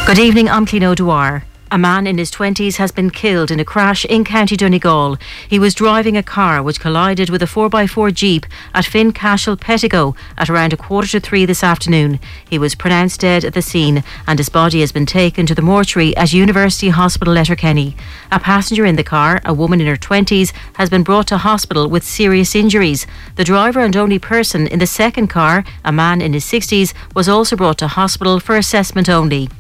Good evening, I'm Clín O'Dwyer. A man in his 20s has been killed in a crash in County Donegal. He was driving a car which collided with a 4x4 Jeep at Fincashel, Pettigo at around 2:45 this afternoon. He was pronounced dead at the scene and his body has been taken to the mortuary at University Hospital Letterkenny. A passenger in the car, a woman in her 20s, has been brought to hospital with serious injuries. The driver and only person in the second car, a man in his 60s, was also brought to hospital for assessment only.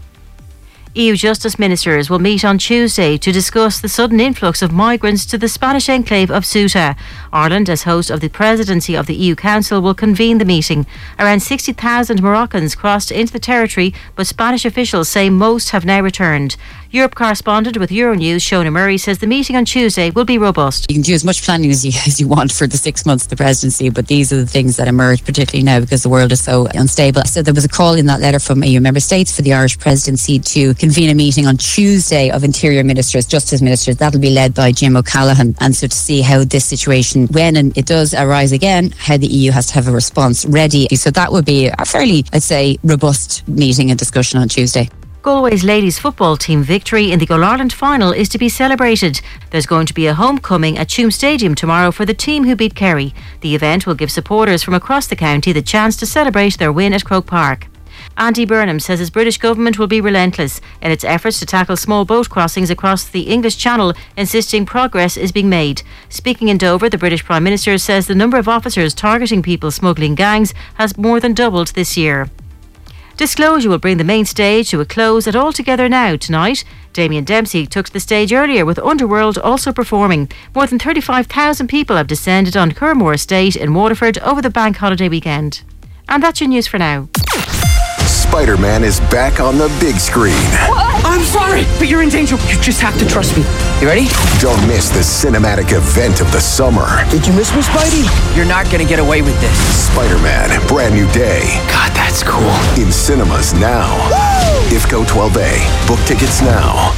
EU Justice Ministers will meet on Tuesday to discuss the sudden influx of migrants to the Spanish enclave of Ceuta. Ireland, as host of the presidency of the EU Council, will convene the meeting. Around 60,000 Moroccans crossed into the territory, but Spanish officials say most have now returned. Europe correspondent with Euronews, Shona Murray, says the meeting on Tuesday will be robust. You can do as much planning as you want for the 6 months of the presidency, but these are the things that emerge, particularly now because the world is so unstable. So there was a call in that letter from EU member states for the Irish presidency to convene a meeting on Tuesday of Interior Ministers, Justice Ministers. That'll be led by Jim O'Callaghan. And so to see how this situation, when and it does arise again, how the EU has to have a response ready. So that would be a fairly, I'd say, robust meeting and discussion on Tuesday. Galway's ladies football team victory in the All-Ireland final is to be celebrated. There's going to be a homecoming at Tuam Stadium tomorrow for the team who beat Kerry. The event will give supporters from across the county the chance to celebrate their win at Croke Park. Andy Burnham says his British government will be relentless in its efforts to tackle small boat crossings across the English Channel, insisting progress is being made. Speaking in Dover, the British Prime Minister says the number of officers targeting people smuggling gangs has more than doubled this year. Disclosure will bring the main stage to a close at All Together Now tonight. Damien Dempsey took to the stage earlier with Underworld also performing. More than 35,000 people have descended on Curramore Estate in Waterford over the bank holiday weekend. And that's your news for now. Spider-Man is back on the big screen. I'm sorry, but you're in danger. You just have to trust me. You ready? Don't miss the cinematic event of the summer. Did you miss me, Spidey? You're not gonna get away with this. Spider-Man, Brand New Day. God, that's cool. In cinemas now. Woo! IFCO 12A. Book tickets now.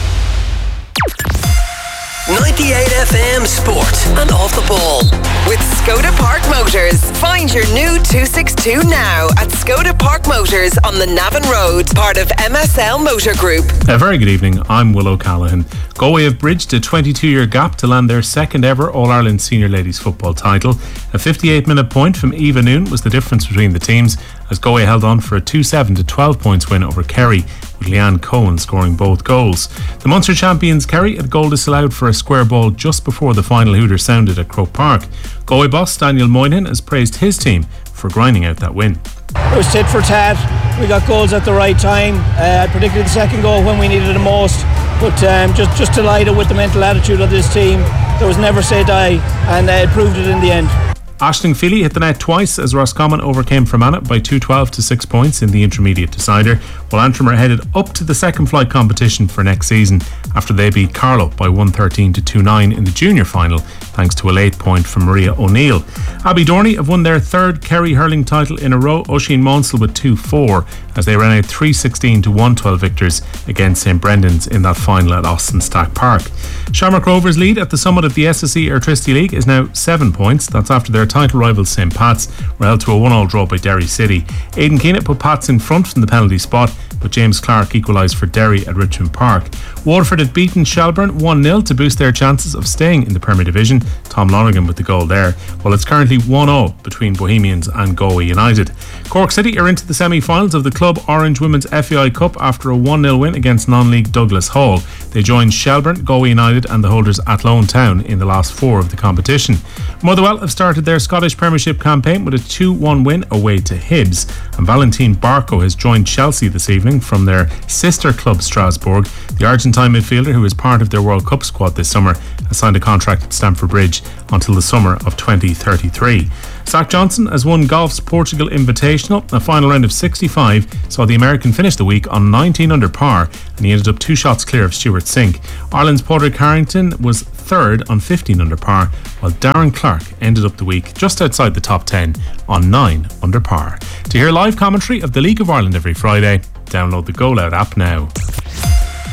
98 FM Sport and Off the Ball with Skoda Park Motors. Find your new 262 now at Skoda Park Motors on the Navan Road, part of MSL Motor Group. A very good evening, I'm Will O'Callaghan. Galway have bridged a 22-year gap to land their second ever All-Ireland Senior Ladies Football title. A 58-minute point from Eva Noon was the difference between the teams as Galway held on for a 2-7 to 12 points win over Kerry, with Leanne Cohen scoring both goals. The Munster champions Kerry had a goal disallowed for a square ball just before the final hooter sounded at Croke Park. Galway boss Daniel Moynihan has praised his team for grinding out that win. It was tit for tat. We got goals at the right time, particularly the second goal when we needed it the most. But just delighted with the mental attitude of this team. There was never say die, and it proved it in the end. Aisling Feely hit the net twice as Roscommon overcame Fermanagh by 2-12 to 6 points in the intermediate decider, while Antrim are headed up to the second flight competition for next season after they beat Carlow by 113 to 2-9 in the junior final thanks to a late point from Maria O'Neill. Abbey Dorney have won their third Kerry hurling title in a row, Oisin Monsell with 2-4 as they ran out 316 to 112 victors against St Brendan's in that final at Austin Stack Park. Shamrock Rovers' lead at the summit of the SSE Airtricity League is now 7 points. That's after their title rivals St Pat's were held to a 1-1 draw by Derry City. Aidan Keenan put Pats in front from the penalty spot, but James Clark equalised for Derry at Richmond Park. Waterford had beaten Shelbourne 1-0 to boost their chances of staying in the Premier Division. Tom Lonergan with the goal there. Well, it's currently 1-0 between Bohemians and Galway United. Cork City are into the semi-finals of the Club Orange Women's FAI Cup after a 1-0 win against non-league Douglas Hall. They joined Shelbourne, Galway United and the holders Athlone Town in the last 4 of the competition. Motherwell have started their Scottish Premiership campaign with a 2-1 win away to Hibs, and Valentine Barco has joined Chelsea this evening from their sister club Strasbourg. The Argentine midfielder, who is part of their World Cup squad this summer, has signed a contract at Stamford Bridge until the summer of 2033. Zach Johnson has won golf's Portugal Invitational. A final round of 65 saw the American finish the week on 19 under par, and he ended up 2 shots clear of Stuart Sink. Ireland's Padraig Harrington was third on 15 under par, while Darren Clark ended up the week just outside the top 10 on 9 under par. To hear live commentary of the League of Ireland every Friday, download the Go Loud app now.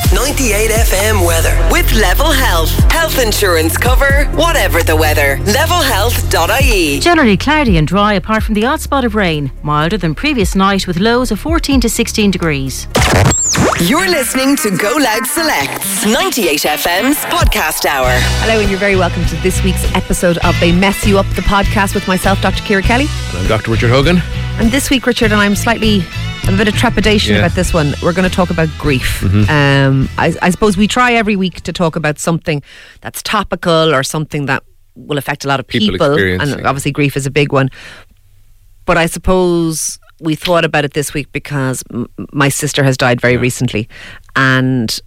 98 FM weather with Level Health. Health insurance cover, whatever the weather. Levelhealth.ie. Generally cloudy and dry apart from the odd spot of rain. Milder than previous night with lows of 14 to 16 degrees. You're listening to Go Loud Selects, 98 FM's podcast hour. Hello, and you're very welcome to this week's episode of They Mess You Up, the podcast with myself, Dr. Ciara Kelly. And I'm Dr. Richard Hogan. And this week, Richard, and I'm a bit of trepidation about this one. We're going to talk about grief. I suppose we try every week to talk about something that's topical or something that will affect a lot of people. And obviously grief is a big one. But I suppose we thought about it this week because my sister has died very recently. And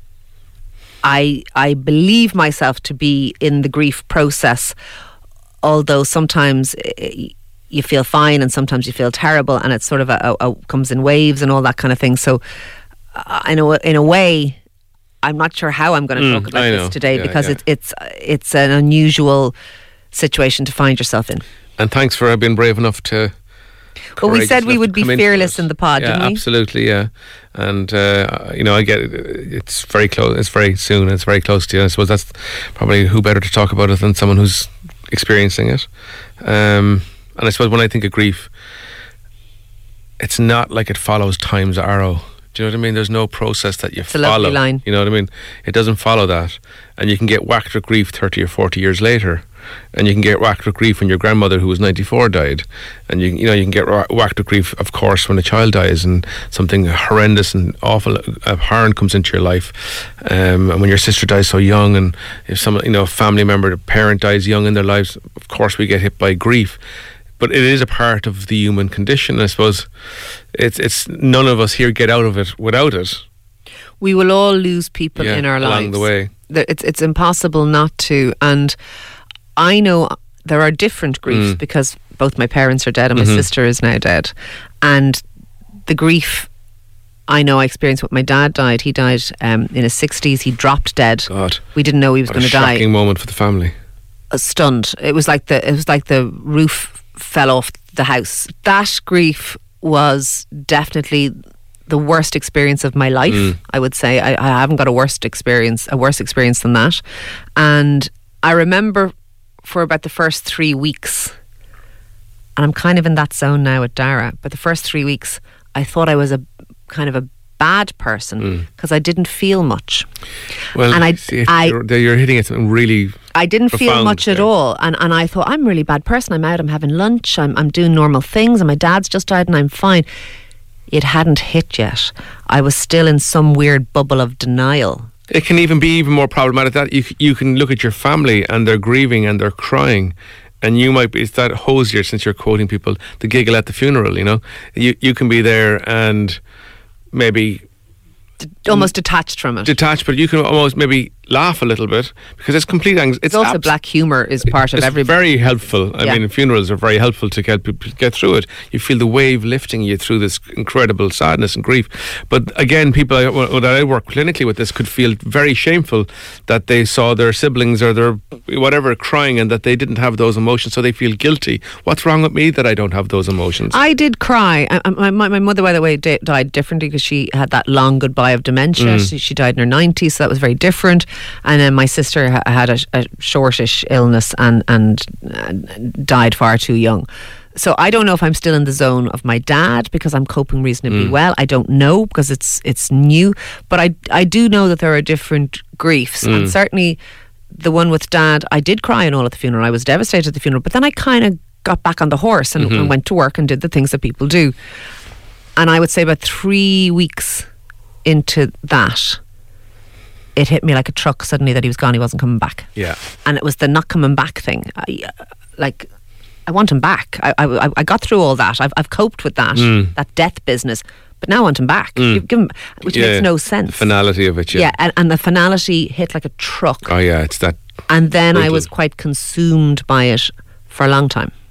I believe myself to be in the grief process, although sometimes you feel fine and sometimes you feel terrible, and it's sort of comes in waves and all that kind of thing. So in a way, I'm not sure how I'm going to talk about this today because it's an unusual situation to find yourself in. And thanks for being brave enough to. Well, we said we would be fearless in the pod, didn't we? Absolutely, yeah. And I get it. It's very close. It's very soon. It's very close to you. I suppose that's probably who better to talk about it than someone who's experiencing it. And I suppose when I think of grief, it's not like it follows time's arrow. Do you know what I mean? There's no process that you follow. It's a lovely line. You know what I mean? It doesn't follow that. And you can get whacked with grief 30 or 40 years later. And you can get whacked with grief when your grandmother, who was 94, died. And you can get whacked with grief, of course, when a child dies and something horrendous and awful, abhorrent comes into your life. And when your sister dies so young, and if a family member, a parent dies young in their lives, of course we get hit by grief. But it is a part of the human condition. I suppose it's none of us here get out of it without it. We will all lose people in our lives along the way. It's impossible not to. And I know there are different griefs because both my parents are dead and my sister is now dead. And the grief I know I experienced when my dad died. He died in his 60s. He dropped dead. God, we didn't know he was going to die. Shocking moment for the family. Stunned. It was like the roof fell off the house. That grief was definitely the worst experience of my life. I would say I haven't got a worse experience than that. And I remember for about the first 3 weeks, and I'm kind of in that zone now at Dara, but the first 3 weeks I thought I was a kind of a bad person because I didn't feel much. Well, and you're hitting it really. I didn't feel much at all, and I thought, I'm a really bad person. I'm out, I'm having lunch, I'm doing normal things, and my dad's just died and I'm fine. It hadn't hit yet. I was still in some weird bubble of denial. It can even be even more problematic that you can look at your family and they're grieving and they're crying, and you might be, it's that hosier, since you're quoting people, the giggle at the funeral, you can be there and maybe almost detached from it. Detached, but you can almost maybe laugh a little bit because it's complete anxiety. It's also black humour is part of everybody. It's very helpful. I mean, funerals are very helpful to get people to get through it. You feel the wave lifting you through this incredible sadness and grief. But again, people that I work clinically with this could feel very shameful that they saw their siblings or their whatever crying and that they didn't have those emotions, so they feel guilty. What's wrong with me that I don't have those emotions? I did cry. My mother, by the way, died differently because she had that long goodbye of dementia. She died in her 90s, so that was very different. And then my sister had a shortish illness and died far too young. So I don't know if I'm still in the zone of my dad because I'm coping reasonably well. I don't know because it's new. But I do know that there are different griefs. And certainly the one with dad, I did cry and all at the funeral. I was devastated at the funeral. But then I kind of got back on the horse and went to work and did the things that people do. And I would say about 3 weeks into that, it hit me like a truck suddenly that he was gone, he wasn't coming back. Yeah. And it was the not coming back thing. I want him back. I got through all that. I've coped with that, that death business. But now I want him back. You've given him, which makes no sense. The finality of it, yeah. And the finality hit like a truck. Oh yeah, it's that. And then brutal. I was quite consumed by it for a long time.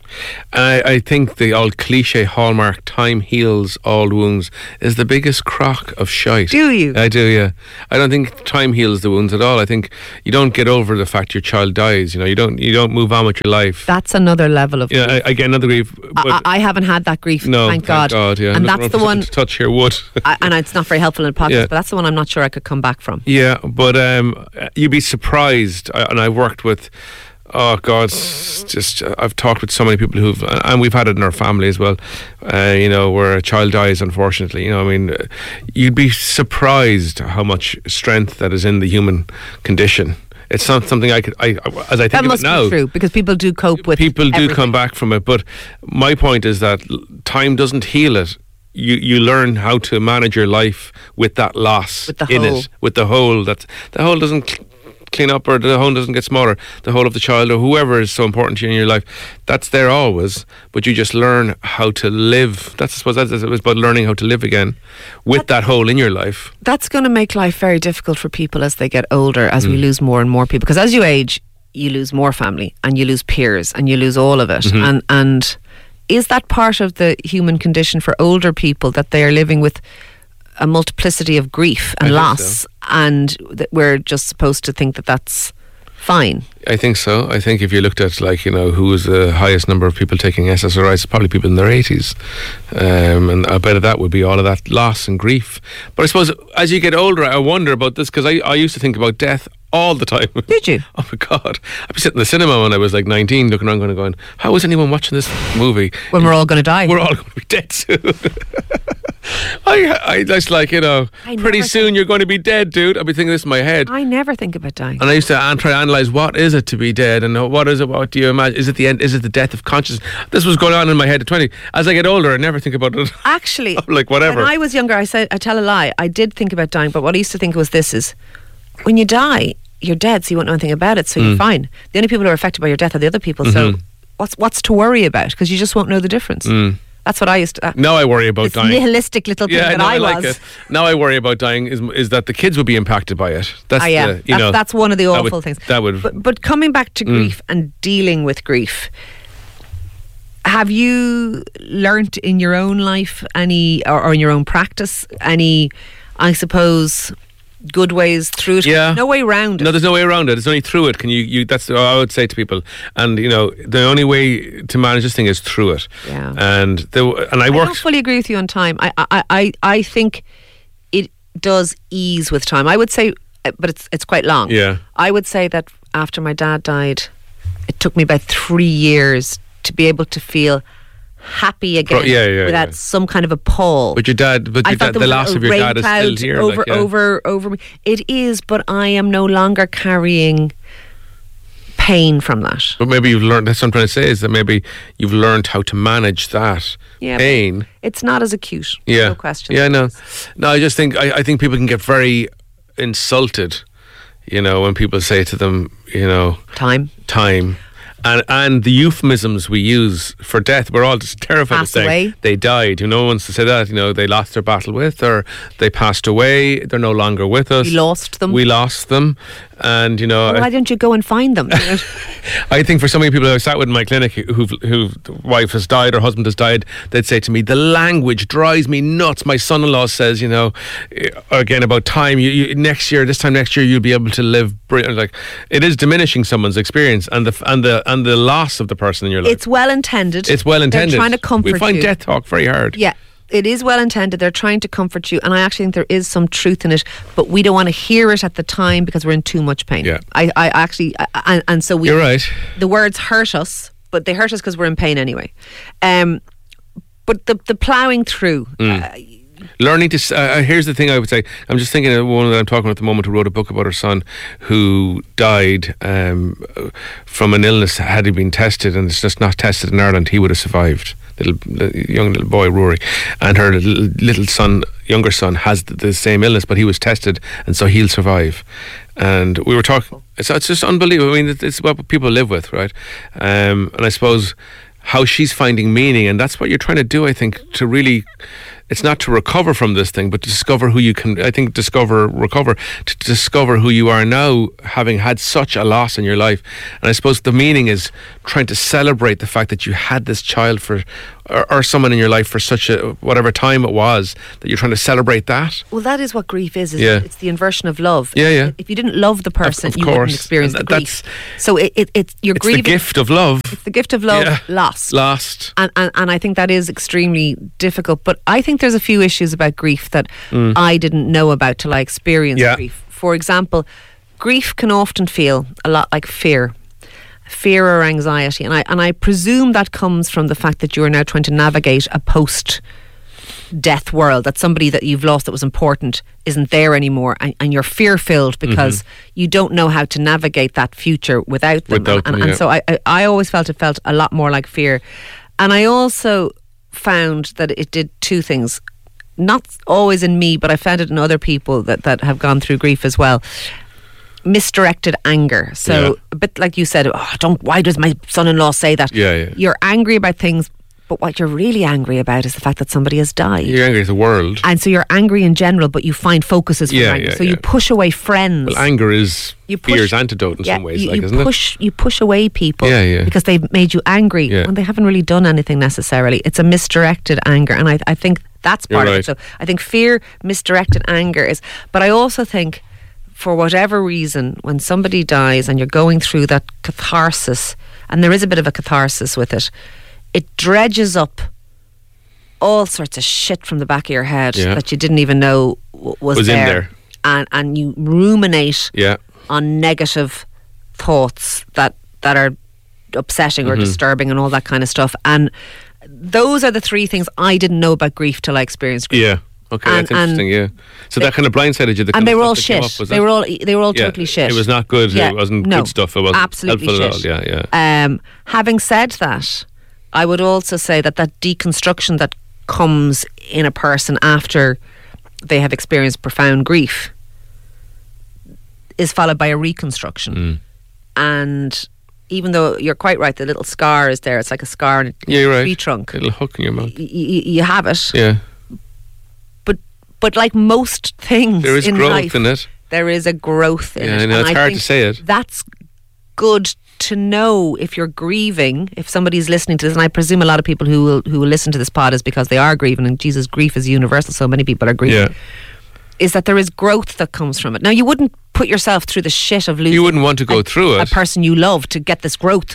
And I think the old cliche hallmark, time heals all wounds, is the biggest crock of shite. Do you? I do, yeah. I don't think time heals the wounds at all. I think you don't get over the fact your child dies. You don't move on with your life. That's another level of grief. Yeah, I get another grief. But I haven't had that grief, thank God. Yeah. And that's the one... touch here wood. And it's not very helpful in a podcast, but that's the one I'm not sure I could come back from. Yeah, but you'd be surprised. And I've worked with... Oh God! I've talked with so many people and we've had it in our family as well. Where a child dies, unfortunately. You'd be surprised how much strength that is in the human condition. It's not something as I think of it now. That must be true, because people do cope with people everything. do come back from it. But my point is that time doesn't heal it. You learn how to manage your life with that loss with the in hole. it, with the hole. That the hole doesn't clean up, or the hole doesn't get smaller. The whole of the child or whoever is so important to you in your life, that's there always, but you just learn how to live. That's about learning how to live again with that hole in your life. That's going to make life very difficult for people as they get older, as we lose more and more people, because as you age you lose more family and you lose peers and you lose all of it. And is that part of the human condition for older people, that they are living with a multiplicity of grief and loss, and that we're just supposed to think that that's fine? I think so. I think if you looked at who was the highest number of people taking SSRIs, it's probably people in their 80s, and I bet that would be all of that loss and grief. But I suppose as you get older, I wonder about this, because I used to think about death all the time. Did you? Oh my God! I'd be sitting in the cinema when I was like 19, looking around, going, "How is anyone watching this movie when we're all going to die? We're all going to be dead soon." I just pretty soon you're going to be dead, dude. I'll be thinking this in my head. I never think about dying. And I used to try to analyse, what is it to be dead, and what is it? What do you imagine? Is it the end? Is it the death of consciousness? This was going on in my head at 20. As I get older, I never think about it. Actually, like whatever. When I was younger, I tell a lie. I did think about dying, but what I used to think was is when you die, you're dead, so you won't know anything about it, so you're fine. The only people who are affected by your death are the other people. So what's to worry about? Because you just won't know the difference. That's what I used to... now I worry about dying. Nihilistic little thing that I was. Like it. Now I worry about dying is that the kids would be impacted by it. That's that's one of the awful things. But coming back to grief and dealing with grief, have you learnt in your own life any, or in your own practice, any, I suppose, good ways through it? Yeah. No way around it. No, there's no way around it. It's only through it. Can you that's what I would say to people. And the only way to manage this thing is through it. Yeah. And I don't fully agree with you on time. I think it does ease with time. I would say, but it's quite long. Yeah. I would say that after my dad died, it took me about 3 years to be able to feel happy again without some kind of a pall. But the loss of your dad is still here. Over me. It is, but I am no longer carrying pain from that. But maybe you've learned, that's what I'm trying to say, is that maybe you've learned how to manage that pain. It's not as acute. Yeah. No question. Yeah, no. No, I just think, I think people can get very insulted, when people say to them, Time. And the euphemisms we use for death, we're all just terrified of saying they died. No one wants to say that. They lost their battle with, or they passed away. They're no longer with us. We lost them. And why don't you go and find them? I think for so many people who I've sat with in my clinic whose wife has died or husband has died, they'd say to me, the language drives me nuts. My son-in-law says, again about time, next year, this time next year, you'll be able to live. Like, it is diminishing someone's experience and the loss of the person in your life. It's well intended. They're trying to comfort you. We find death talk very hard. Yeah. It is well intended. They're trying to comfort you, and I actually think there is some truth in it, but we don't want to hear it at the time because we're in too much pain. Yeah. You're right. The words hurt us, but they hurt us because we're in pain anyway. But the ploughing through. Learning to... here's the thing I would say. I'm just thinking of one that I'm talking about at the moment who wrote a book about her son who died from an illness. Had he been tested, and it's just not tested in Ireland, he would have survived. Young little boy, Rory. And her younger son has the same illness, but he was tested, and so he'll survive. And we were talking... It's just unbelievable. I mean, it's what people live with, right? And I suppose how she's finding meaning, and that's what you're trying to do, I think, to really... It's not to recover from this thing, but to discover who you can, recover, to discover who you are now, having had such a loss in your life. And I suppose the meaning is trying to celebrate the fact that you had this child or someone in your life for such a, whatever time it was, that you're trying to celebrate that. Well, that is what grief is. It's the inversion of love. Yeah. If you didn't love the person, you wouldn't experience the grief. So you're grieving. It's the gift of love. It's the gift of love lost. And I think that is extremely difficult. But I think there's a few issues about grief that I didn't know about till I experienced grief. For example, grief can often feel a lot like fear or anxiety, and I presume that comes from the fact that you are now trying to navigate a post-death world, that somebody that you've lost that was important isn't there anymore, and you're fear-filled because you don't know how to navigate that future without them. And so I always felt it felt a lot more like fear. And I also found that it did two things, not always in me, but I found it in other people that have gone through grief as well. Misdirected anger. So a bit like you said, why does my son-in-law say that? You're angry about things, but what you're really angry about is the fact that somebody has died. You're angry at the world. And so you're angry in general, but you find focuses for anger. So you push away friends. Well, anger is fear's antidote in some ways, isn't it? You push away people because they've made you angry when they haven't really done anything necessarily. It's a misdirected anger, and I think that's part of it. So I think fear, misdirected anger is, but I also think, for whatever reason, when somebody dies and you're going through that catharsis, and there is a bit of a catharsis with it, it dredges up all sorts of shit from the back of your head that you didn't even know was there. And you ruminate on negative thoughts that are upsetting or disturbing and all that kind of stuff. And those are the three things I didn't know about grief till I experienced grief. Yeah. Okay, that's interesting. So that kind of blindsided you. And they were all shit. They were all totally shit. It was not good. It wasn't good stuff. It wasn't absolutely helpful shit. At all. Having said that, I would also say that deconstruction that comes in a person after they have experienced profound grief is followed by a reconstruction. And even though you're quite right, the little scar is there. It's like a scar in a tree trunk. A little hook in your mouth. You have it. Yeah. But like most things there is in growth life, in it. There is a growth in it. I know, it's hard to say it. That's good to know if you're grieving, if somebody's listening to this, and I presume a lot of people who will listen to this pod is because they are grieving, and Jesus, grief is universal, so many people are grieving. Is that there is growth that comes from it. Now, you wouldn't put yourself through the shit of losing. You wouldn't want to go through it. A person you love to get this growth.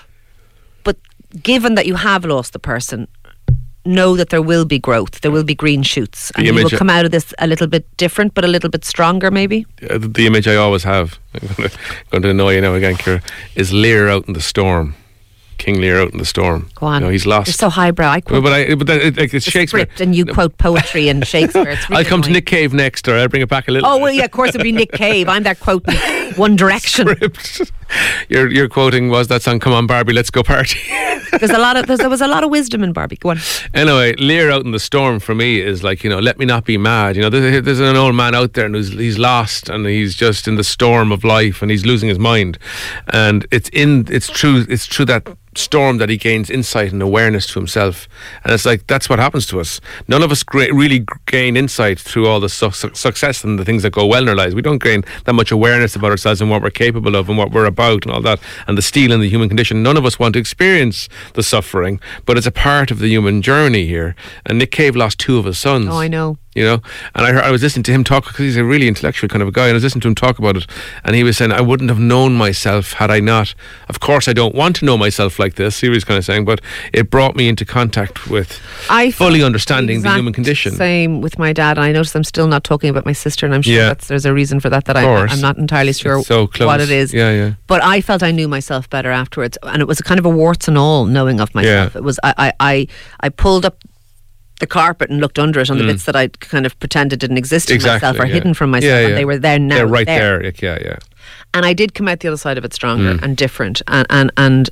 But given that you have lost the person, know that there will be growth, there will be green shoots, and you will come out of this a little bit different, but a little bit stronger maybe. The image I always have, I'm going to annoy you now again, Ciara, is Lear out in the storm. King Lear out in the storm. Go on. He's lost. You're so highbrow. I quote it's Shakespeare. Script, and you quote poetry and Shakespeare. It's really I'll come to Nick Cave next, or I'll bring it back a little bit. Well, of course it'd be Nick Cave. I'm there quoting One Direction. Script. Your quoting was that song, "Come on, Barbie, let's go party." There was a lot of wisdom in Barbie. Go on. Anyway, Lear out in the storm for me is like, let me not be mad. There's an old man out there and he's lost and he's just in the storm of life and he's losing his mind. And it's true that storm that he gains insight and awareness to himself, and it's like that's what happens to us. None of us really gain insight through all the success and the things that go well in our lives. We don't gain that much awareness about ourselves and what we're capable of and what we're about and all that, and the steel in the human condition. None of us want to experience the suffering, but it's a part of the human journey here. And Nick Cave lost 2 of his sons. Oh, I know. And I was listening to him talk, because he's a really intellectual kind of a guy, and I was listening to him talk about it, and he was saying, I wouldn't have known myself had I not. Of course, I don't want to know myself like this, he was kind of saying, but it brought me into contact with fully understanding the human condition. Same with my dad. I noticed I'm still not talking about my sister, and I'm sure there's a reason for that I'm not entirely sure what it is. Yeah. But I felt I knew myself better afterwards, and it was a kind of a warts and all knowing of myself. It was I pulled up the carpet and looked under it on the bits that I kind of pretended didn't exist in myself or hidden from myself, and they were there now. They're right there. Yeah. And I did come out the other side of it stronger and different and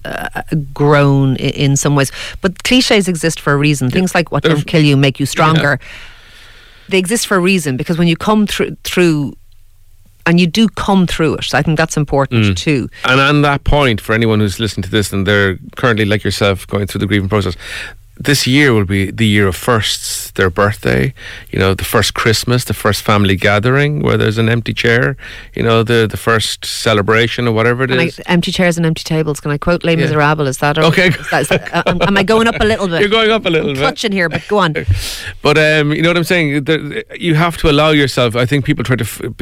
grown in some ways. But cliches exist for a reason. Things like what don't kill you make you stronger. They exist for a reason, because when you come through and you do come through it, so I think that's important too. And on that point, for anyone who's listening to this and they're currently, like yourself, going through the grieving process, this year will be the year of firsts. Their birthday, the first Christmas, the first family gathering where there's an empty chair, the first celebration or whatever it is. Empty chairs and empty tables. Can I quote Les Miserables? Is that okay? Am I going up a little bit? You're going up a little bit. Clutching here, but go on. But you know what I'm saying? You have to allow yourself. I think people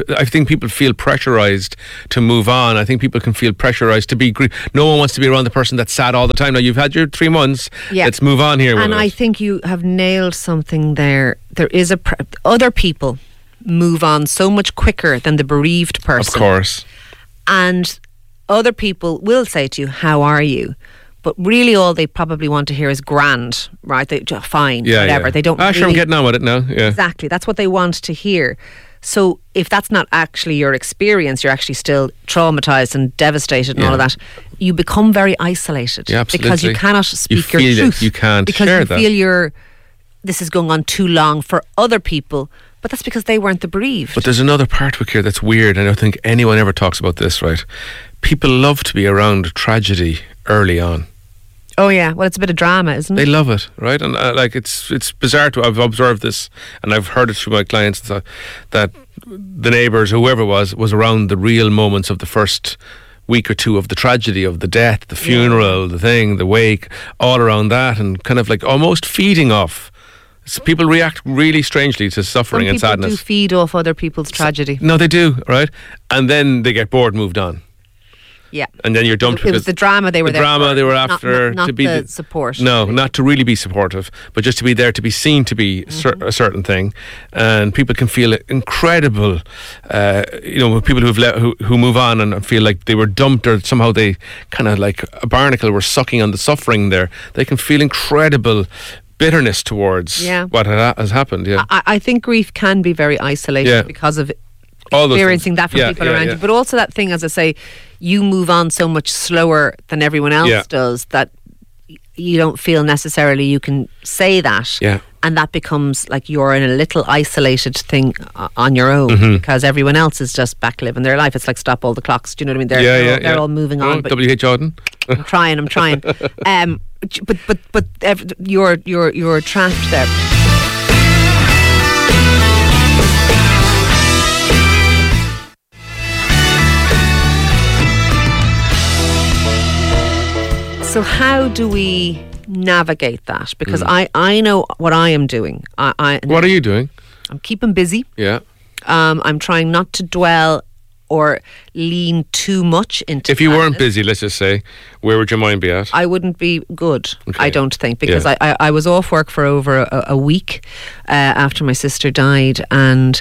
feel pressurized to move on. I think people can feel pressurized to be. No one wants to be around the person that's sad all the time. Now you've had your 3 months. Yeah. Let's move on here. And I think you have nailed something there. There is other people move on so much quicker than the bereaved person. Of course. And other people will say to you, "How are you?" But really, all they probably want to hear is "grand," right? Fine, whatever. They don't. Sure, I'm getting on with it now. Yeah, exactly. That's what they want to hear. So if that's not actually your experience, you're actually still traumatized and devastated and all of that. You become very isolated because you cannot speak your truth. You can't because share you that. Feel this is going on too long for other people. But that's because they weren't the bereaved. But there's another part, Wick, here that's weird. I don't think anyone ever talks about this, right? People love to be around tragedy early on. Oh yeah, well, it's a bit of drama, isn't it? They love it, right? And it's bizarre I've observed this, and I've heard it through my clients that the neighbours, whoever was around the real moments of the first week or two of the tragedy, of the death, the funeral, the wake, all around that, and kind of like almost feeding off. So people react really strangely to suffering and sadness. People do feed off other people's tragedy. No, they do, right? And then they get bored, moved on. Yeah. And then you're dumped. It was the drama they were there for. They were after. Not to be the support. No, not to really be supportive, but just to be there, to be seen to be a certain thing. And people can feel incredible, people who move on and feel like they were dumped, or somehow they kind of like a barnacle were sucking on the suffering there. They can feel incredible bitterness towards what has happened. Yeah, I think grief can be very isolated because of experiencing that from people around you, but also that thing, as I say, you move on so much slower than everyone else does that you don't feel necessarily you can say that, and that becomes like you're in a little isolated thing on your own because everyone else is just back living their life. It's like stop all the clocks. Do you know what I mean? They're all moving on. But W.H. Auden. I'm trying. But you're trapped there. So how do we navigate that? Because I know what I am doing. What are you doing? I'm keeping busy. Yeah. I'm trying not to dwell or lean too much into If you weren't busy, let's just say, where would your mind be at? I wouldn't be good, I don't think, because I was off work for over a week after my sister died, and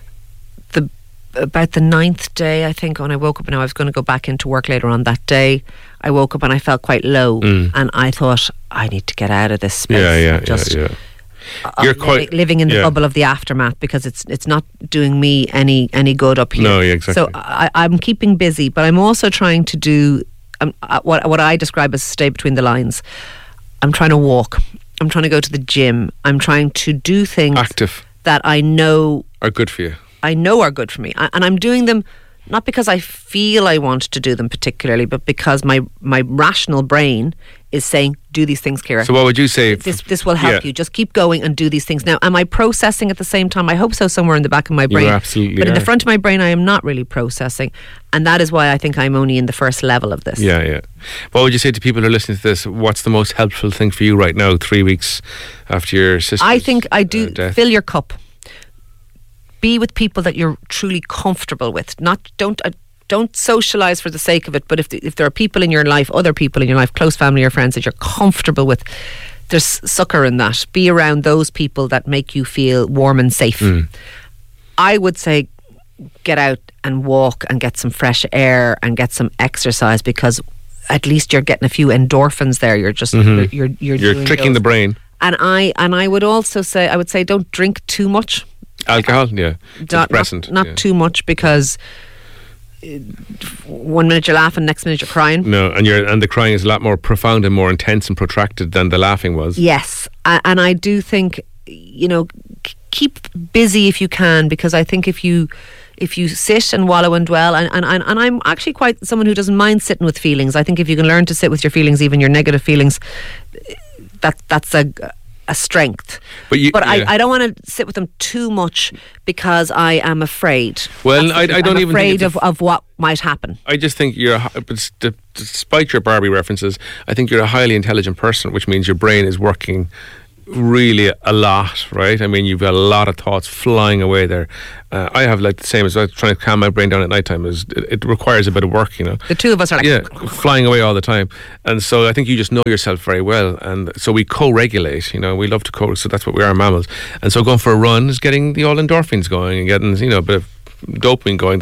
about the 9th day, I think, when I woke up, and I was going to go back into work later on that day, I woke up and I felt quite low, and I thought, I need to get out of this space. You're quite living in the bubble of the aftermath, because it's not doing me any good up here. No, exactly. So I'm keeping busy, but I'm also trying to do what I describe as stay between the lines. I'm trying to walk. I'm trying to go to the gym. I'm trying to do things active that I know are good for you. I know are good for me, and I'm doing them not because I feel I want to do them particularly, but because my rational brain is saying, do these things, Ciara. So what would you say? This will help you. Just keep going and do these things. Now, am I processing at the same time? I hope so, somewhere in the back of my brain. You absolutely But in the front of my brain, I am not really processing. And that is why I think I'm only in the first level of this. Yeah. What would you say to people who are listening to this? What's the most helpful thing for you right now, 3 weeks after your sister's I think I do death? Fill your cup. Be with people that you're truly comfortable with. Don't socialise for the sake of it, but if there are people in your life, other people in your life, close family or friends that you're comfortable with, there's succour in that. Be around those people that make you feel warm and safe. I would say get out and walk and get some fresh air and get some exercise, because at least you're getting a few endorphins there. You're just you're tricking the brain. And I would also say, I would say, don't drink too much. Alcohol, not too much, because 1 minute you're laughing, next minute you're crying. No, and the crying is a lot more profound and more intense and protracted than the laughing was. Yes, and I do think, keep busy if you can, because I think if you sit and wallow and dwell, and I'm actually quite someone who doesn't mind sitting with feelings. I think if you can learn to sit with your feelings, even your negative feelings, that's a strength. But I don't want to sit with them too much because I am afraid. Well, I don't even afraid of what might happen. I just think despite your Barbie references, I think you're a highly intelligent person, which means your brain is working really a lot, right? I mean, you've got a lot of thoughts flying away there. I have like the same as trying to calm my brain down at night time. It requires a bit of work, you know. The two of us are like flying away all the time, and so I think you just know yourself very well, and so we co-regulate. You know, we love to so that's what we are, mammals. And so going for a run is getting the all endorphins going and getting a bit of dopamine going.